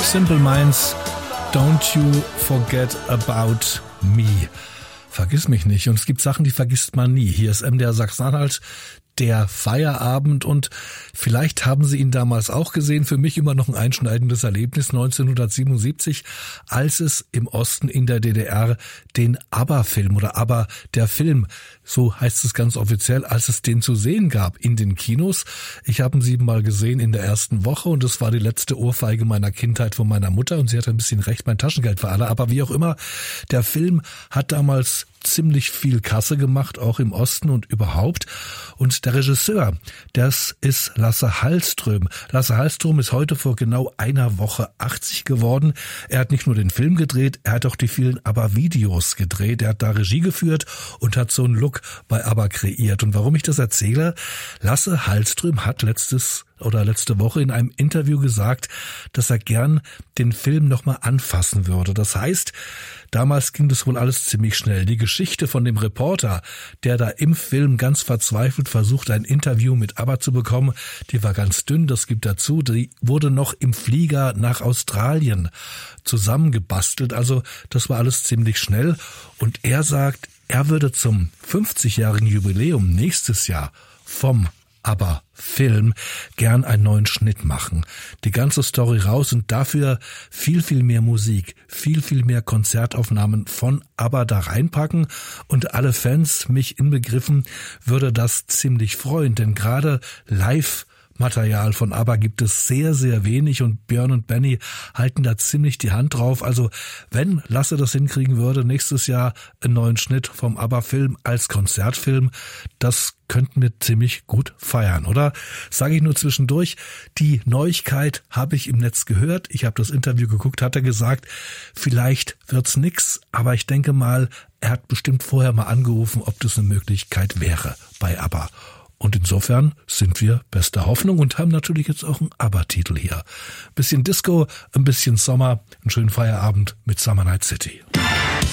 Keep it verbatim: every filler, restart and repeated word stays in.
Simple Minds, Don't You Forget About Me. Vergiss mich nicht. Und es gibt Sachen, die vergisst man nie. Hier ist M D R Sachsen-Anhalt, der Feierabend, und vielleicht haben Sie ihn damals auch gesehen. Für mich immer noch ein einschneidendes Erlebnis neunzehnhundertsiebenundsiebzig, als es im Osten in der D D R den ABBA-Film oder ABBA der Film, so heißt es ganz offiziell, als es den zu sehen gab in den Kinos. Ich habe ihn siebenmal gesehen in der ersten Woche und es war die letzte Ohrfeige meiner Kindheit von meiner Mutter und sie hatte ein bisschen recht, mein Taschengeld war alle. Aber wie auch immer, der Film hat damals ziemlich viel Kasse gemacht, auch im Osten und überhaupt. Und der Regisseur, das ist Lasse Hallström. Lasse Hallström ist heute vor genau einer Woche achtzig geworden. Er hat nicht nur den Film gedreht, er hat auch die vielen ABBA-Videos gedreht. Er hat da Regie geführt und hat so einen Look bei ABBA kreiert. Und warum ich das erzähle? Lasse Hallström hat letztes oder letzte Woche in einem Interview gesagt, dass er gern den Film nochmal anfassen würde. Das heißt, damals ging das wohl alles ziemlich schnell. Die Geschichte von dem Reporter, der da im Film ganz verzweifelt versucht, ein Interview mit ABBA zu bekommen, die war ganz dünn, das gibt dazu, die wurde noch im Flieger nach Australien zusammengebastelt. Also das war alles ziemlich schnell. Und er sagt, er würde zum fünfzigjährigen Jubiläum nächstes Jahr vom aber Film gern einen neuen Schnitt machen. Die ganze Story raus und dafür viel, viel mehr Musik, viel, viel mehr Konzertaufnahmen von ABBA da reinpacken, und alle Fans, mich inbegriffen, würde das ziemlich freuen, denn gerade live Material von ABBA gibt es sehr, sehr wenig und Björn und Benny halten da ziemlich die Hand drauf. Also wenn Lasse das hinkriegen würde, nächstes Jahr einen neuen Schnitt vom ABBA-Film als Konzertfilm, das könnten wir ziemlich gut feiern, oder? Sage ich nur zwischendurch, die Neuigkeit habe ich im Netz gehört. Ich habe das Interview geguckt, hat er gesagt, vielleicht wird's nix, aber ich denke mal, er hat bestimmt vorher mal angerufen, ob das eine Möglichkeit wäre bei ABBA. Und insofern sind wir bester Hoffnung und haben natürlich jetzt auch einen ABBA-Titel hier. Ein bisschen Disco, ein bisschen Sommer, einen schönen Feierabend mit Summer Night City.